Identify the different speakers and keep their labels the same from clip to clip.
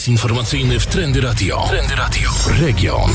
Speaker 1: Serwis informacyjny w Trendy Radio. Trendy Radio. Region.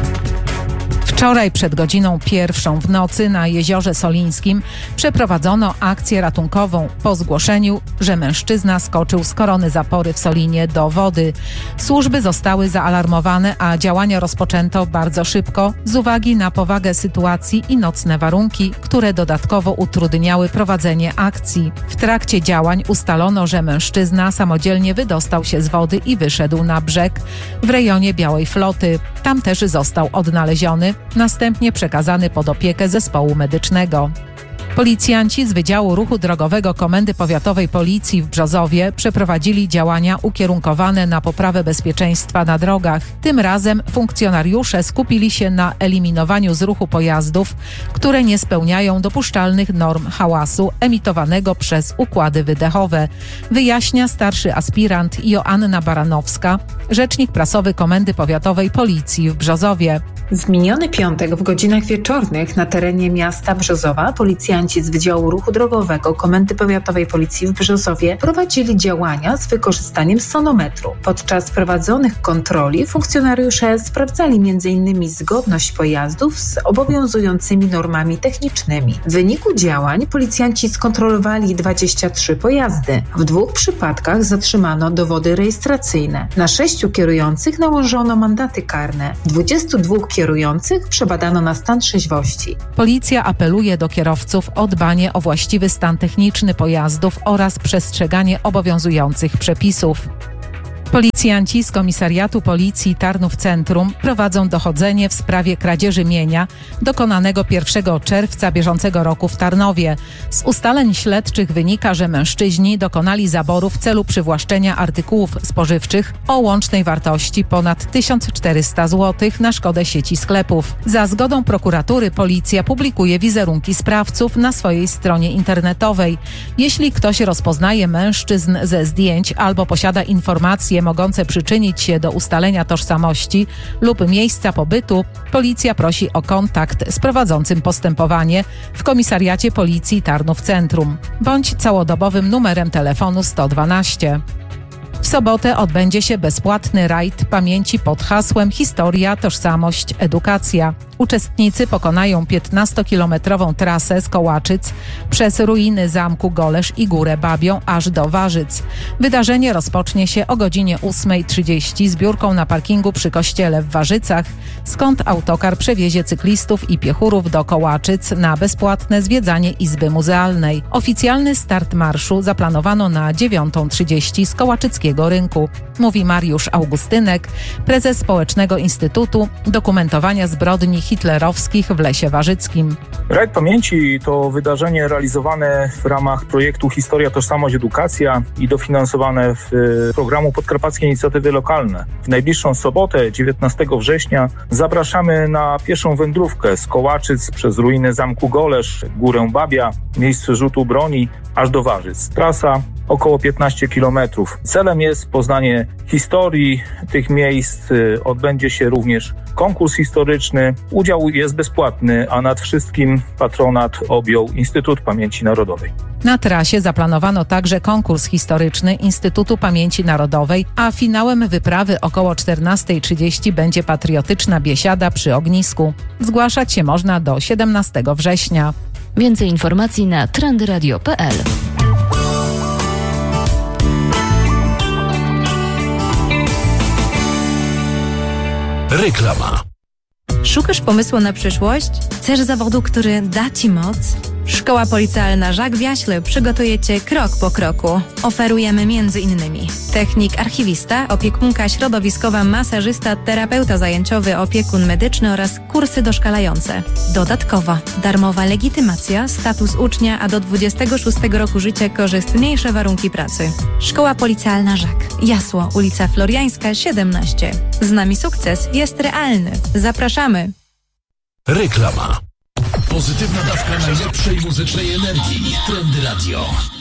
Speaker 2: Wczoraj przed godziną 1:00 w nocy na Jeziorze Solińskim przeprowadzono akcję ratunkową po zgłoszeniu, że mężczyzna skoczył z korony zapory w Solinie do wody. Służby zostały zaalarmowane, a działania rozpoczęto bardzo szybko z uwagi na powagę sytuacji i nocne warunki, które dodatkowo utrudniały prowadzenie akcji. W trakcie działań ustalono, że mężczyzna samodzielnie wydostał się z wody i wyszedł na brzeg w rejonie Białej Floty. Tam też został odnaleziony, następnie przekazany pod opiekę zespołu medycznego. Policjanci z Wydziału Ruchu Drogowego Komendy Powiatowej Policji w Brzozowie przeprowadzili działania ukierunkowane na poprawę bezpieczeństwa na drogach. Tym razem funkcjonariusze skupili się na eliminowaniu z ruchu pojazdów, które nie spełniają dopuszczalnych norm hałasu emitowanego przez układy wydechowe, wyjaśnia starszy aspirant Joanna Baranowska, rzecznik prasowy Komendy Powiatowej Policji w Brzozowie.
Speaker 3: W miniony piątek w godzinach wieczornych na terenie miasta Brzozowa policjanci z Wydziału Ruchu Drogowego Komendy Powiatowej Policji w Brzozowie prowadzili działania z wykorzystaniem sonometru. Podczas prowadzonych kontroli funkcjonariusze sprawdzali m.in. zgodność pojazdów z obowiązującymi normami technicznymi. W wyniku działań policjanci skontrolowali 23 pojazdy. W 2 przypadkach zatrzymano dowody rejestracyjne. Na 6 kierujących nałożono mandaty karne. 22 kierujących przebadano na stan trzeźwości.
Speaker 2: Policja apeluje do kierowców o dbanie o właściwy stan techniczny pojazdów oraz przestrzeganie obowiązujących przepisów. Policjanci z Komisariatu Policji Tarnów Centrum prowadzą dochodzenie w sprawie kradzieży mienia dokonanego 1 czerwca bieżącego roku w Tarnowie. Z ustaleń śledczych wynika, że mężczyźni dokonali zaboru w celu przywłaszczenia artykułów spożywczych o łącznej wartości ponad 1400 zł na szkodę sieci sklepów. Za zgodą prokuratury policja publikuje wizerunki sprawców na swojej stronie internetowej. Jeśli ktoś rozpoznaje mężczyzn ze zdjęć albo posiada informacje mogące przyczynić się do ustalenia tożsamości lub miejsca pobytu, policja prosi o kontakt z prowadzącym postępowanie w Komisariacie Policji Tarnów Centrum bądź całodobowym numerem telefonu 112. W sobotę odbędzie się bezpłatny rajd pamięci pod hasłem Historia, Tożsamość, Edukacja. Uczestnicy pokonają 15-kilometrową trasę z Kołaczyc przez ruiny Zamku Golesz i Górę Babią aż do Warzyc. Wydarzenie rozpocznie się o godzinie 8:30 zbiórką na parkingu przy kościele w Warzycach, skąd autokar przewiezie cyklistów i piechurów do Kołaczyc na bezpłatne zwiedzanie Izby Muzealnej. Oficjalny start marszu zaplanowano na 9:30 z Kołaczyckiego Rynku, mówi Mariusz Augustynek, prezes Społecznego Instytutu Dokumentowania Zbrodni hitlerowskich w Lesie Warzyckim.
Speaker 4: Rajd Pamięci to wydarzenie realizowane w ramach projektu Historia, Tożsamość, Edukacja i dofinansowane w programu Podkarpackie Inicjatywy Lokalne. W najbliższą sobotę, 19 września, zapraszamy na pieszą wędrówkę z Kołaczyc przez ruiny Zamku Golesz, Górę Babia, miejsce rzutu broni, aż do Warzyc. Trasa około 15 km. Celem jest poznanie historii tych miejsc. Odbędzie się również konkurs historyczny. Udział jest bezpłatny, a nad wszystkim patronat objął Instytut Pamięci Narodowej.
Speaker 2: Na trasie zaplanowano także konkurs historyczny Instytutu Pamięci Narodowej, a finałem wyprawy około 14:30 będzie patriotyczna biesiada przy ognisku. Zgłaszać się można do 17 września.
Speaker 5: Więcej informacji na trendyradio.pl.
Speaker 1: Reklama.
Speaker 6: Szukasz pomysłu na przyszłość? Chcesz zawodu, który da Ci moc? Szkoła Policealna Żak w Jaśle przygotuje Cię krok po kroku. Oferujemy m.in. technik archiwista, opiekunka środowiskowa, masażysta, terapeuta zajęciowy, opiekun medyczny oraz kursy doszkalające. Dodatkowo darmowa legitymacja, status ucznia, a do 26 roku życia korzystniejsze warunki pracy. Szkoła Policealna Żak. Jasło, ulica Floriańska 17. Z nami sukces jest realny. Zapraszamy.
Speaker 1: Reklama. Pozytywna dawka najlepszej muzycznej energii. Trendy Radio.